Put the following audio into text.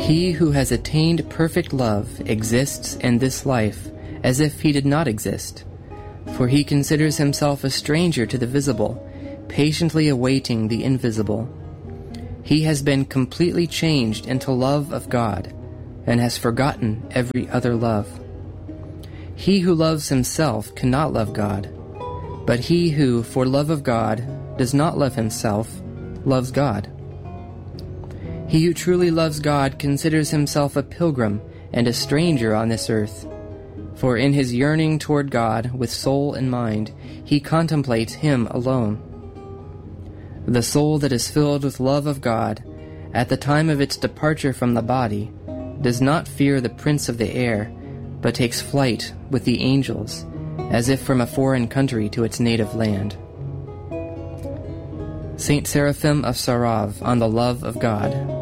He who has attained perfect love exists in this life as if he did not exist, for he considers himself a stranger to the visible, patiently awaiting the invisible. He has been completely changed into love of God, and has forgotten every other love. He who loves himself cannot love God, but he who, for love of God, does not love himself, loves God. He who truly loves God considers himself a pilgrim and a stranger on this earth, for in his yearning toward God with soul and mind, he contemplates Him alone. The soul that is filled with love of God, at the time of its departure from the body, does not fear the prince of the air, but takes flight with the angels, as if from a foreign country to its native land. Saint Seraphim of Sarov on the Love of God.